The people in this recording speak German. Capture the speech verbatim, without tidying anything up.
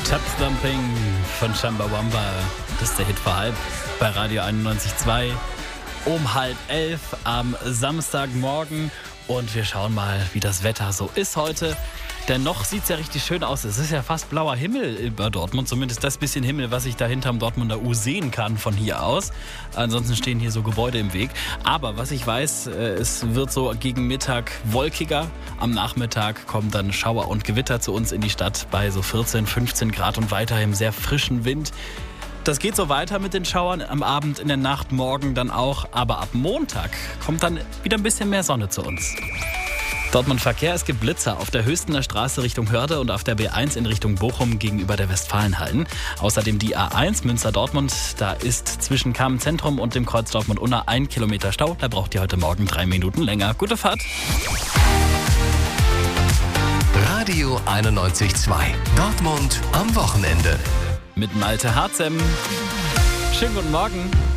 Tap-Thumping von Chumbawamba. Das ist der Hit vor halb bei Radio einundneunzig Komma zwei um halb elf am Samstagmorgen. Und wir schauen mal, wie das Wetter so ist heute. Denn noch sieht es ja richtig schön aus. Es ist ja fast blauer Himmel über Dortmund. Zumindest das bisschen Himmel, was ich da hinterm Dortmunder U sehen kann von hier aus. Ansonsten stehen hier so Gebäude im Weg. Aber was ich weiß, es wird so gegen Mittag wolkiger. Am Nachmittag kommen dann Schauer und Gewitter zu uns in die Stadt bei so vierzehn, fünfzehn Grad und weiterhin sehr frischen Wind. Das geht so weiter mit den Schauern am Abend, in der Nacht, morgen dann auch. Aber ab Montag kommt dann wieder ein bisschen mehr Sonne zu uns. Dortmund Verkehr, es gibt Blitzer auf der Höchstener Straße Richtung Hörde und auf der B eins in Richtung Bochum gegenüber der Westfalenhallen. Außerdem die A eins Münster-Dortmund, da ist zwischen Kamen-Zentrum und dem Kreuz Dortmund-Unna ein Kilometer Stau. Da braucht ihr heute Morgen drei Minuten länger. Gute Fahrt! Radio einundneunzig Komma zwei. Dortmund am Wochenende. Mit Malte Harzem. Schönen guten Morgen.